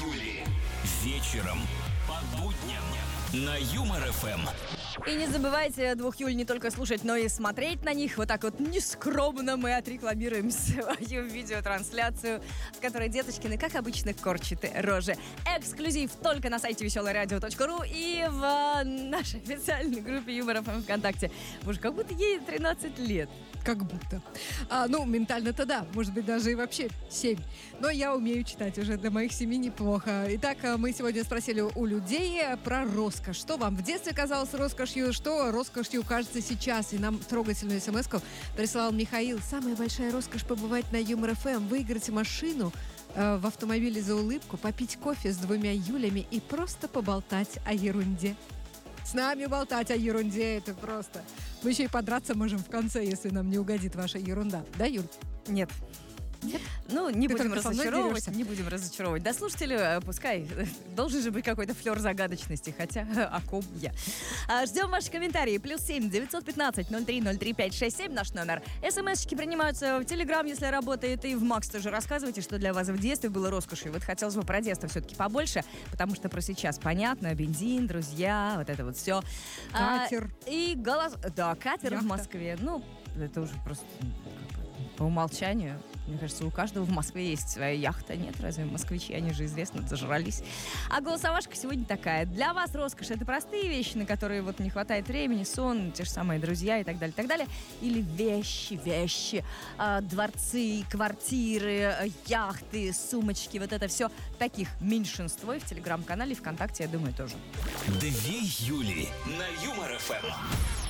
Юли. Вечером по будням на Юмор ФМ. И не забывайте 2 Юль не только слушать, но и смотреть на них. Вот так вот нескромно мы отрекламируем свою видеотрансляцию, в которой Деточкины, как обычно, корчат рожи. Эксклюзив только на сайте веселорадио.ру и в нашей официальной группе Юмор ФМ ВКонтакте. Боже, как будто ей 13 лет. Как будто. Ментально-то да. Может быть, даже и вообще 7. Но я умею читать уже. Для моих 7 неплохо. Итак, мы сегодня спросили у людей про роскошь. Что вам в детстве казалось роскошью? Что роскошью кажется сейчас? И нам трогательную смс-ку прислал Михаил. Самая большая роскошь побывать на Юмор ФМ. Выиграть машину в автомобиле за улыбку, попить кофе с 2 Юлями и просто поболтать о ерунде. С нами болтать о ерунде, это просто... Мы еще и подраться можем в конце, если нам не угодит ваша ерунда. Да, Юль? Нет. Нет? Ну, не Ты будем только со мной разочаровывать, дерешься? не будем разочаровывать. Да, слушатели, пускай, должен же быть какой-то флер загадочности, хотя о ком я. Ждем ваши комментарии. +7 915 03 03 567 наш номер. СМС-очки принимаются в Телеграм, если работает, и в Макс тоже рассказывайте, что для вас в детстве было роскошью. Вот хотелось бы про детство все-таки побольше, потому что про сейчас понятно, бензин, друзья, вот это вот все. Катер. И голос... Да, катер Яхта. в Москве. Ну, это уже просто по умолчанию. Мне кажется, у каждого в Москве есть своя яхта. Нет, разве москвичи, они же известно, зажрались. А голосовашка сегодня такая. Для вас роскошь — это простые вещи, на которые вот не хватает времени, сон, те же самые друзья и так далее, так далее. Или вещи, дворцы, квартиры, яхты, сумочки, вот это все. Таких меньшинство. И в Телеграм-канале, и ВКонтакте, я думаю, тоже. 2 Юли на Юмор ФМ.